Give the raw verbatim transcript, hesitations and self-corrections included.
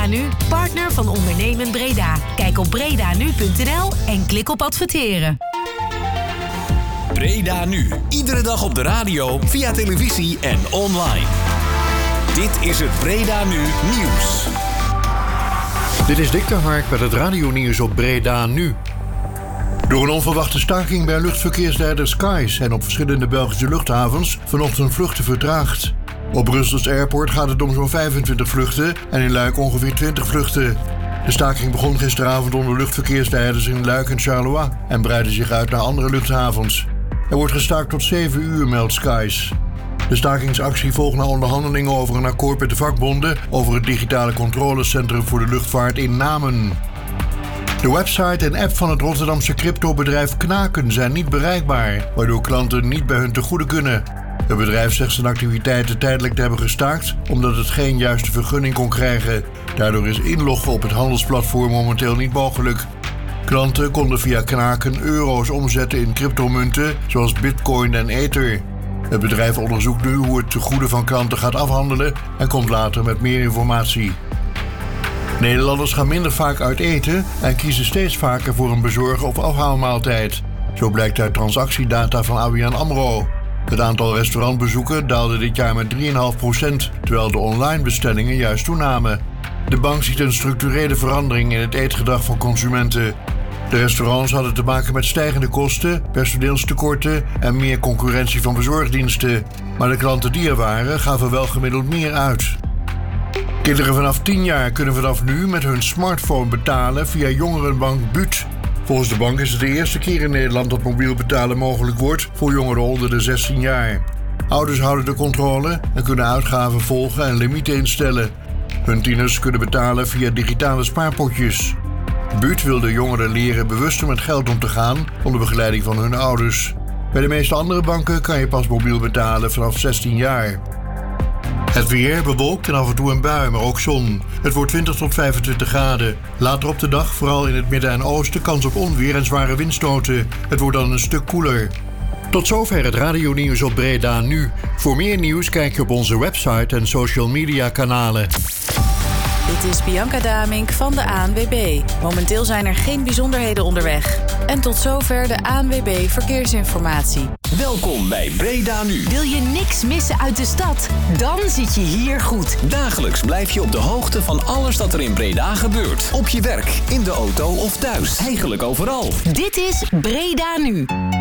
Nu, partner van Ondernemen Breda. Kijk op bredanu punt n l en klik op adverteren. Breda Nu. Iedere dag op de radio, via televisie en online. Dit is het Breda Nu nieuws. Dit is Dick de Hark met het radionieuws op Breda Nu. Door een onverwachte staking bij luchtverkeersleider Sky zijn op verschillende Belgische luchthavens vanochtend vluchten vertraagd. Op Brussels Airport gaat het om zo'n vijfentwintig vluchten en in Luik ongeveer twintig vluchten. De staking begon gisteravond onder luchtverkeersleiders in Luik en Charleroi en breidde zich uit naar andere luchthavens. Er wordt gestaakt tot zeven uur, meldt Skies. De stakingsactie volgt na onderhandelingen over een akkoord met de vakbonden over het digitale controlecentrum voor de luchtvaart in Namen. De website en app van het Rotterdamse cryptobedrijf Knaken zijn niet bereikbaar, waardoor klanten niet bij hun te goede kunnen. Het bedrijf zegt zijn activiteiten tijdelijk te hebben gestaakt omdat het geen juiste vergunning kon krijgen. Daardoor is inloggen op het handelsplatform momenteel niet mogelijk. Klanten konden via Knaken euro's omzetten in cryptomunten zoals bitcoin en ether. Het bedrijf onderzoekt nu hoe het tegoeden van klanten gaat afhandelen en komt later met meer informatie. Nederlanders gaan minder vaak uit eten en kiezen steeds vaker voor een bezorgen of afhaalmaaltijd. Zo blijkt uit transactiedata van A B N AMRO. Het aantal restaurantbezoeken daalde dit jaar met drie komma vijf procent, terwijl de online bestellingen juist toenamen. De bank ziet een structurele verandering in het eetgedrag van consumenten. De restaurants hadden te maken met stijgende kosten, personeelstekorten en meer concurrentie van bezorgdiensten. Maar de klanten die er waren gaven wel gemiddeld meer uit. Kinderen vanaf tien jaar kunnen vanaf nu met hun smartphone betalen via jongerenbank B U T. Volgens de bank is het de eerste keer in Nederland dat mobiel betalen mogelijk wordt voor jongeren onder de zestien jaar. Ouders houden de controle en kunnen uitgaven volgen en limieten instellen. Hun tieners kunnen betalen via digitale spaarpotjes. B U T wil de jongeren leren bewuster met geld om te gaan onder begeleiding van hun ouders. Bij de meeste andere banken kan je pas mobiel betalen vanaf zestien jaar. Het weer bewolkt en af en toe een bui, maar ook zon. Het wordt twintig tot vijfentwintig graden. Later op de dag, vooral in het midden en oosten, kans op onweer en zware windstoten. Het wordt dan een stuk koeler. Tot zover het radionieuws op Breda Nu. Voor meer nieuws kijk je op onze website en social media kanalen. Dit is Bianca Damink van de A N W B. Momenteel zijn er geen bijzonderheden onderweg. En tot zover de A N W B Verkeersinformatie. Welkom bij Breda Nu. Wil je niks missen uit de stad? Dan zit je hier goed. Dagelijks blijf je op de hoogte van alles dat er in Breda gebeurt. Op je werk, in de auto of thuis. Eigenlijk overal. Dit is Breda Nu.